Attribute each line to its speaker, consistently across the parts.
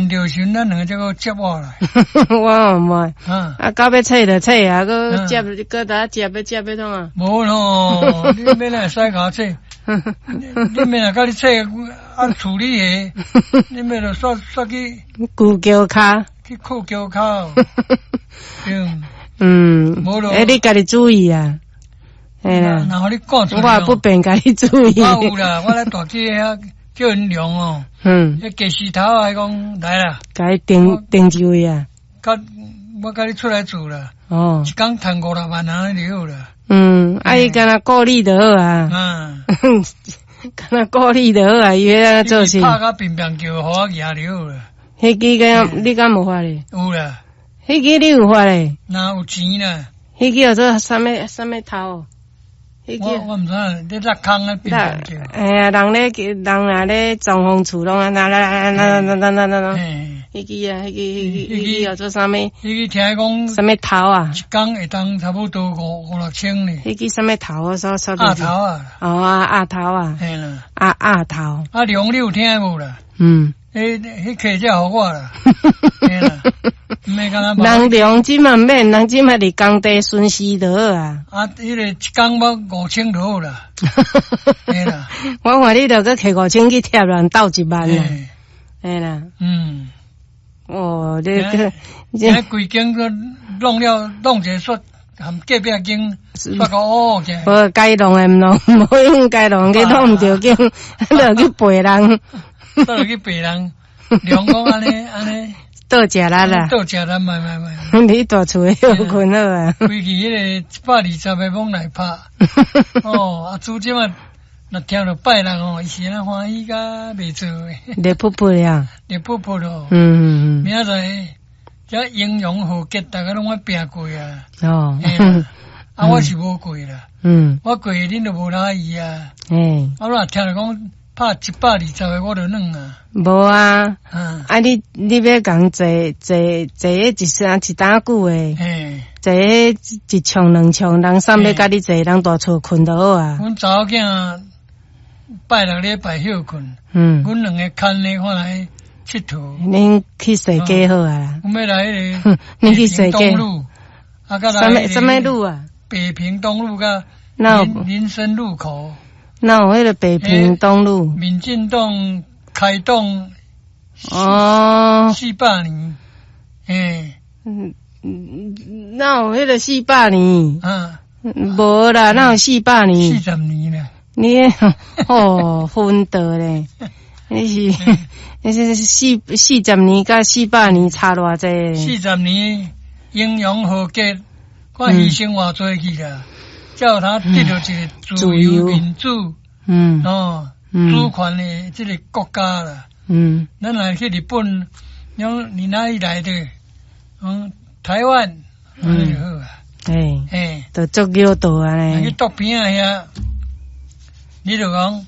Speaker 1: 见着时，咱两个才个接我来。
Speaker 2: 我唔会，到要切就切啊，搁接，搁打接要接要创啊。
Speaker 1: 无咯，你免来使甲切，你免来甲你切，处理下，你免着煞去
Speaker 2: 骨胶卡，
Speaker 1: 去扣胶卡。
Speaker 2: 无咯，你家己注意啊。哎啦，
Speaker 1: 然后你讲出来，
Speaker 2: 我也不便家己注意。
Speaker 1: 我有啦，我来大街遐叫人量哦。迄鸡丝头还讲来啦，
Speaker 2: 甲伊定一位啊。
Speaker 1: 我甲你出来做啦。
Speaker 2: 哦，
Speaker 1: 一工赚5-6万安尼就好啦。
Speaker 2: 伊干那顾你就好啊。干那顾你就好啊，伊遐做事。
Speaker 1: 拍甲平平叫，互我赢就好啦。
Speaker 2: 迄支个你敢无发咧？
Speaker 1: 有啦。
Speaker 2: 迄支你有发咧？
Speaker 1: 那有钱啦。
Speaker 2: 迄支叫做啥物头？
Speaker 1: 我唔知，你落空咧平平叫。
Speaker 2: 哎呀，人啊咧装潢厝拢啊，那。迄支啊，迄支叫做啥物？
Speaker 1: 迄支听讲
Speaker 2: 啥物头啊？
Speaker 1: 一工会当差不多5-6千呢。
Speaker 2: 迄支啥物头啊？说
Speaker 1: 鸭头啊。
Speaker 2: 哦，鸭头啊。
Speaker 1: 嘿啦。
Speaker 2: 鸭头。
Speaker 1: 量你有听无啦？迄客只互我啦。嘿啦。
Speaker 2: 人量即嘛免，人即嘛伫工地顺时就好啊。
Speaker 1: 迄个一工要5千就好啦。嘿啦。
Speaker 2: 我看你着搁摕5千去贴人斗1万啦。嘿啦。哦，你
Speaker 1: 这规间个弄一个煞含隔壁间煞个起来。
Speaker 2: 无该弄诶毋弄，无用该弄去弄毋着间，着去陪人。
Speaker 1: 倒去陪人，量讲安尼。
Speaker 2: 倒食力啦，
Speaker 1: 倒食力，卖。
Speaker 2: 你大厝诶休困好啊。
Speaker 1: 规气迄个120个往来拍。主即嘛，若听着拜人哦，伊是安欢喜甲袂做诶。
Speaker 2: 热噗噗呀，
Speaker 1: 热噗噗咯。明仔载，遮英勇豪杰，大家拢爱拼过啊。我是无过啦。我过恁就无哪意啊。我若听着讲。拍120个我就软啊。
Speaker 2: 无啊，你要讲坐一打久诶，坐一枪2枪，人上要甲你坐，人大厝困就好啊。
Speaker 1: 阮查某囝拜6礼拜休困，阮两个牵咧看来佚佗。
Speaker 2: 恁去踅街好啊。
Speaker 1: 阮要来迄个
Speaker 2: 你去踅街。什么路啊？
Speaker 1: 北平东路甲林森路口。
Speaker 2: 那有迄个北平东路，
Speaker 1: 民进党开动400年，
Speaker 2: 那有迄个400年，无啦，那有400年
Speaker 1: ，40年啦，
Speaker 2: 你昏倒咧，你是40年甲400年差偌济
Speaker 1: ？40年英勇豪杰，看牺牲偌多去啦。叫他得到一个自由民主，主权的这个国家啦。咱来去日本，你哪里来的？台湾，安尼就好啊。
Speaker 2: 都足够多啊咧。
Speaker 1: 去桌边啊遐，你就讲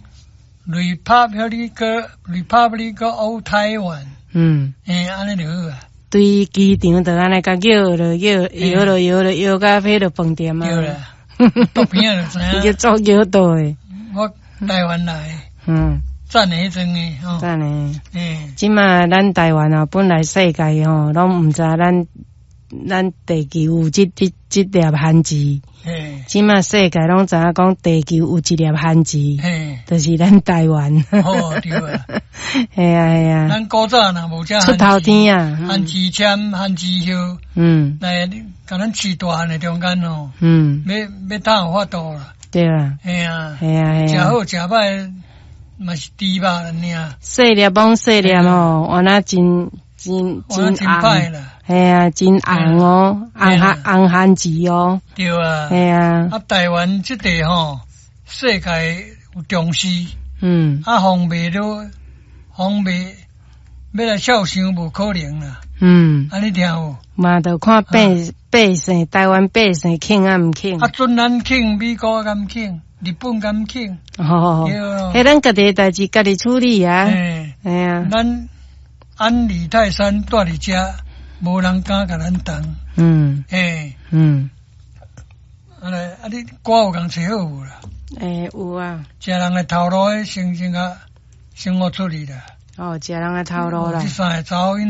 Speaker 1: Republic of Taiwan，安尼就好啊。
Speaker 2: 对机场就安尼甲摇甲迄个饭店啊。
Speaker 1: 桌边就知影。
Speaker 2: 叫足够多诶。
Speaker 1: 我台湾来。赞诶迄阵诶，
Speaker 2: 赞诶。即嘛咱台湾啊，本来世界吼，拢毋知咱地球有即粒汉字。即嘛世界拢知影讲地球有一粒汉字，就是咱台湾。
Speaker 1: 对啊。
Speaker 2: 系啊。
Speaker 1: 咱古早若无遮
Speaker 2: 出头天啊，
Speaker 1: 汉字签、汉字号，来甲咱饲大汉诶中间哦，要当有法度啦。
Speaker 2: 对啊。
Speaker 1: 系啊。
Speaker 2: 食
Speaker 1: 好食歹嘛是猪肉尔。
Speaker 2: 细粒帮细粒哦，原来真
Speaker 1: 歹啦。
Speaker 2: 系啊，真红哦，红汉字哦。
Speaker 1: 对啊。
Speaker 2: 系啊。
Speaker 1: 台湾即地吼，世界有重视。防备要来孝想无可能啦。安尼听有？
Speaker 2: 嘛，就看百姓，台湾百姓肯啊毋肯。
Speaker 1: 准咱肯，美国敢肯，日本敢肯。
Speaker 2: 迄咱家己代志家己处理啊。系啊。
Speaker 1: 咱安利泰山住伫遮，无人敢甲咱动。你歌有共找好无啦？
Speaker 2: 有啊。
Speaker 1: 食人诶头路，先啊，生活出去啦。
Speaker 2: 食人诶头路啦。
Speaker 1: 这3个查某